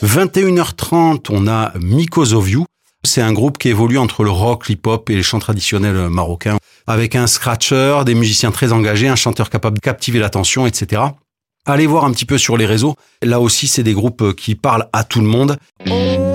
21h30, on a Because of You. C'est un groupe qui évolue entre le rock, l'hip-hop et les chants traditionnels marocains, avec un scratcher, des musiciens très engagés, un chanteur capable de captiver l'attention, etc. Allez voir un petit peu sur les réseaux. Là aussi, c'est des groupes qui parlent à tout le monde.